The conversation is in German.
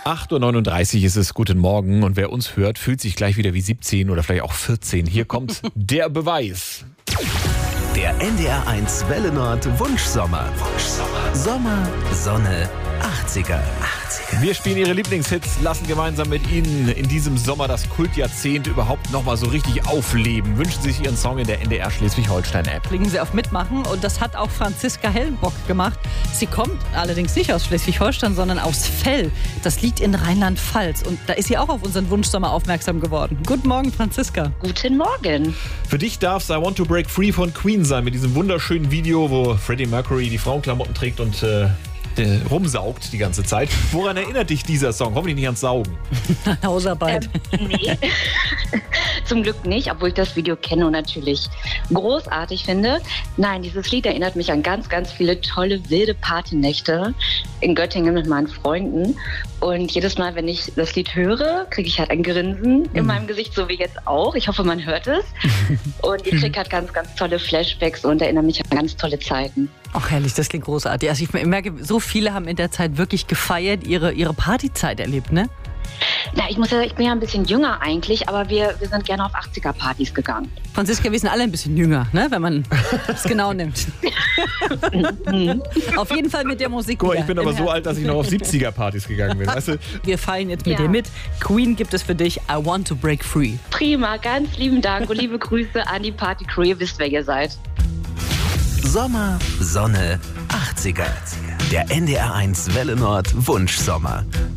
8:39 Uhr ist es, guten Morgen. Und wer uns hört, fühlt sich gleich wieder wie 17 oder vielleicht auch 14. Hier kommt der Beweis. Der NDR1 Welle Nord Wunschsommer. Sommer, Sonne, 80er. Wir spielen Ihre Lieblingshits, lassen gemeinsam mit Ihnen in diesem Sommer das Kultjahrzehnt überhaupt nochmal so richtig aufleben. Wünschen Sie sich Ihren Song in der NDR Schleswig-Holstein-App. Klicken Sie auf Mitmachen und das hat auch Franziska Hellenbock gemacht. Sie kommt allerdings nicht aus Schleswig-Holstein, sondern aus Fell. Das liegt in Rheinland-Pfalz und da ist sie auch auf unseren Wunschsommer aufmerksam geworden. Guten Morgen, Franziska. Guten Morgen. Für dich darf es I Want to Break Free von Queen sein, mit diesem wunderschönen Video, wo Freddie Mercury die Frauenklamotten trägt und rumsaugt die ganze Zeit. Woran erinnert dich dieser Song? Hoffentlich nicht ans Saugen. Hausarbeit. Nee, zum Glück nicht, obwohl ich das Video kenne und natürlich großartig finde. Nein, dieses Lied erinnert mich an ganz, ganz viele tolle, wilde Partynächte in Göttingen mit meinen Freunden. Und jedes Mal, wenn ich das Lied höre, kriege ich halt ein Grinsen in meinem Gesicht, so wie jetzt auch. Ich hoffe, man hört es. Und ich kriege halt ganz, ganz tolle Flashbacks und erinnere mich an ganz tolle Zeiten. Ach herrlich, das klingt großartig. Also ich merke, so viele haben in der Zeit wirklich gefeiert, ihre Partyzeit erlebt, ne? Na, ich muss ja, ich bin ja ein bisschen jünger eigentlich, aber wir sind gerne auf 80er-Partys gegangen. Franziska, wir sind alle ein bisschen jünger, ne? Wenn man es genau nimmt. Auf jeden Fall mit der Musik. Guck mal, ich bin aber so alt, dass ich noch auf 70er-Partys gegangen bin. Weißt du? Wir feiern jetzt mit dir mit. Queen gibt es für dich. I Want to Break Free. Prima, ganz lieben Dank und liebe Grüße an die Party-Crew. Ihr wisst, wer ihr seid. Sommer, Sonne, 80er. Der NDR1 Welle Nord Wunschsommer.